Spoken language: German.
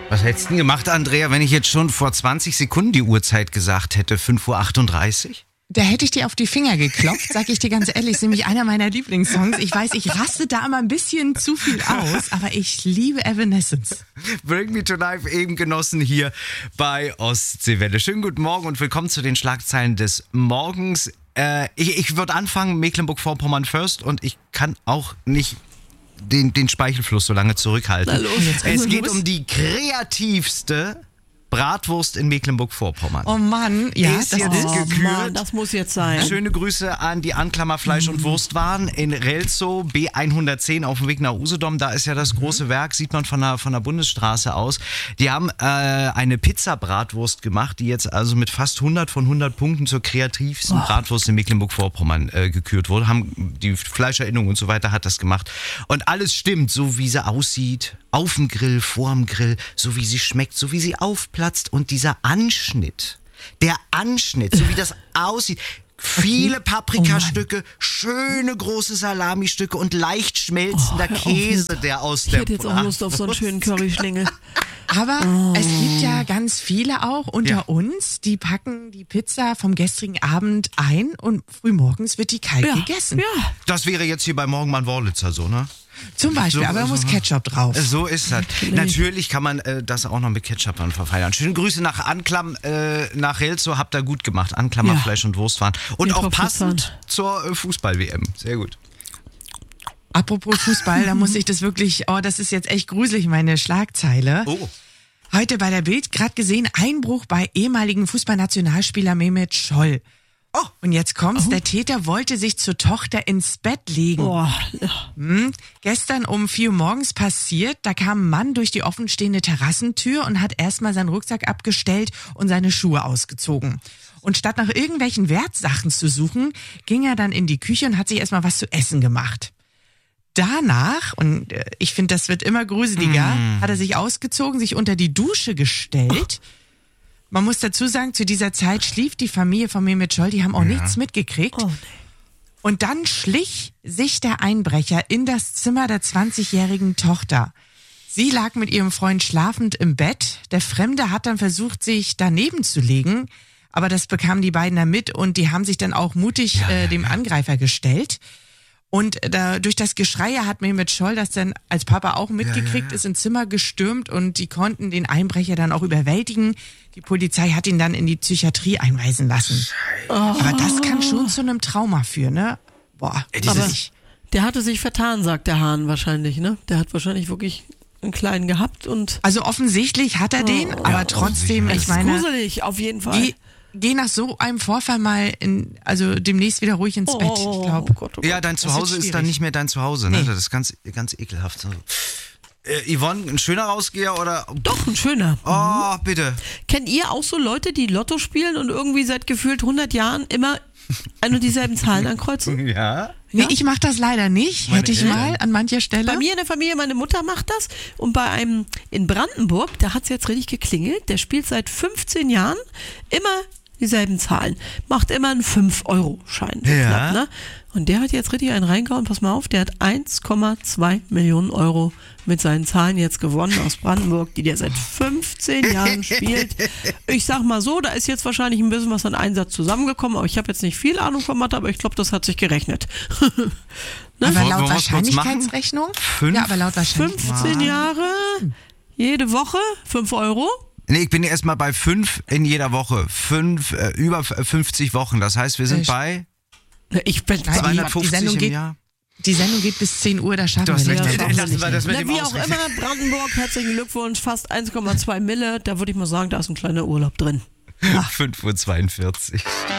Was hättest du denn gemacht, Andrea, wenn ich jetzt schon vor 20 Sekunden die Uhrzeit gesagt hätte, 5:38 Uhr? Da hätte ich dir auf die Finger geklopft, sag ich dir ganz ehrlich, ist nämlich einer meiner Lieblingssongs. Ich weiß, ich raste da immer ein bisschen zu viel aus, aber ich liebe Evanescence. Bring Me to Life eben genossen hier bei Ostseewelle. Schönen guten Morgen und willkommen zu den Schlagzeilen des Morgens. Ich würde anfangen, Mecklenburg-Vorpommern first, und ich kann auch nicht den Speichelfluss so lange zurückhalten. Na los. Es geht um die kreativste Bratwurst in Mecklenburg-Vorpommern. Oh Mann, ja, Ist das jetzt ist... gekürt. Mann, das muss jetzt sein. Schöne Grüße an die Anklammer Fleisch und Wurstwaren in Relzow, B110 auf dem Weg nach Usedom. Da ist ja das große Werk, sieht man von der Bundesstraße aus. Die haben eine Pizza-Bratwurst gemacht, die jetzt also mit fast 100 von 100 Punkten zur kreativsten Bratwurst in Mecklenburg-Vorpommern gekürt wurde. Haben die Fleischerinnung und so weiter hat das gemacht. Und alles stimmt, so wie sie aussieht, auf dem Grill, vorm Grill, so wie sie schmeckt, so wie sie aufplatzt, und dieser Anschnitt, so wie das aussieht, viele Paprikastücke, schöne große Salamistücke und leicht schmelzender Käse, der aus Ich der hätte jetzt auch Lust auf so einen schönen Curryschlingel. Aber es gibt ja ganz viele auch unter uns, die packen die Pizza vom gestrigen Abend ein und frühmorgens wird die kalt gegessen. Ja. Das wäre jetzt hier bei Morgenmann Worlitzer so, ne? Zum Beispiel, aber da muss Ketchup drauf. So ist das. Natürlich kann man das auch noch mit Ketchup dann verfeinern. Schöne Grüße nach Anklam, nach Relzow, habt ihr gut gemacht. Anklammer Fleisch und Wurstwaren. Und Ja, auch drauf passend zur Fußball-WM. Sehr gut. Apropos Fußball, da muss ich das wirklich, das ist jetzt echt gruselig, meine Schlagzeile. Oh. Heute bei der Bild gerade gesehen, Einbruch bei ehemaligen Fußballnationalspieler Mehmet Scholl. Oh. Und jetzt kommt's, der Täter wollte sich zur Tochter ins Bett legen. Gestern um 4 Uhr morgens passiert, da kam ein Mann durch die offenstehende Terrassentür und hat erstmal seinen Rucksack abgestellt und seine Schuhe ausgezogen. Und statt nach irgendwelchen Wertsachen zu suchen, ging er dann in die Küche und hat sich erstmal was zu essen gemacht. Danach, und ich finde, das wird immer gruseliger, hat er sich ausgezogen, sich unter die Dusche gestellt. Man muss dazu sagen, zu dieser Zeit schlief die Familie von Mehmet Scholl, die haben auch nichts mitgekriegt. Oh, nee. Und dann schlich sich der Einbrecher in das Zimmer der 20-jährigen Tochter. Sie lag mit ihrem Freund schlafend im Bett. Der Fremde hat dann versucht, sich daneben zu legen, aber das bekamen die beiden dann mit und die haben sich dann auch mutig dem Angreifer gestellt. Und durch das Geschrei hat Mehmet Scholl das dann als Papa auch mitgekriegt, ist ins Zimmer gestürmt und die konnten den Einbrecher dann auch überwältigen. Die Polizei hat ihn dann in die Psychiatrie einweisen lassen. Aber das kann schon zu einem Trauma führen, ne? Boah, Aber der hatte sich vertan, sagt der Hahn wahrscheinlich, ne? Der hat wahrscheinlich wirklich einen kleinen gehabt und... Also offensichtlich hat er den, aber trotzdem, ich meine... gruselig, auf jeden Fall. Geh nach so einem Vorfall mal demnächst wieder ruhig ins Bett, ich glaube. Ja, dein Zuhause ist dann nicht mehr dein Zuhause, ne? Nee. Das ist ganz ekelhaft. Yvonne, ein schöner Rausgeher oder? Doch, ein schöner. Oh, bitte. Kennt ihr auch so Leute, die Lotto spielen und irgendwie seit gefühlt 100 Jahren immer ein und dieselben Zahlen ankreuzen? Ja. Nee, ich mache das leider nicht. Hätte ich mal an mancher Stelle. Bei mir in der Familie, meine Mutter macht das. Und bei einem in Brandenburg, da hat es jetzt richtig geklingelt, der spielt seit 15 Jahren immer dieselben Zahlen. Macht immer einen 5-Euro-Schein. Ja. Knapp, ne? Und der hat jetzt richtig einen reingehauen. Pass mal auf, der hat 1,2 Millionen Euro mit seinen Zahlen jetzt gewonnen aus Brandenburg, die der seit 15 Jahren spielt. Ich sag mal so, da ist jetzt wahrscheinlich ein bisschen was an Einsatz zusammengekommen, aber ich habe jetzt nicht viel Ahnung von Mathe, aber ich glaube, das hat sich gerechnet. Ne? Aber Wollen laut wir was kurz Wahrscheinlichkeitsrechnung? Ja, aber laut Wahrscheinlichkeitsrechnung. 15 Jahre, jede Woche, 5 Euro. Nee, ich bin erstmal bei 5 in jeder Woche. Über 50 Wochen. Das heißt, wir sind bei Ich bin Nein, 250 im Jahr. Die Sendung geht bis 10 Uhr, da schaffen Du hast wir recht. nicht. Ja, Lassen wir das mit Na, dem wie auch Ausrechnen. immer, Brandenburg, herzlichen Glückwunsch, fast 1,2 Mille. Da würde ich mal sagen, da ist ein kleiner Urlaub drin. 5:42 Uhr.